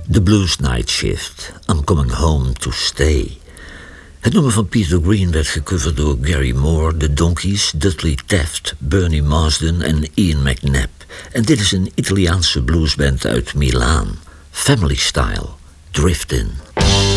The Blues Night Shift, I'm Coming Home to Stay. Het nummer van Peter Green werd gecoverd door Gary Moore, The Donkeys, Dudley Taft, Bernie Marsden en Ian McNabb. En dit is een Italiaanse bluesband uit Milaan. Family Style, Drift In.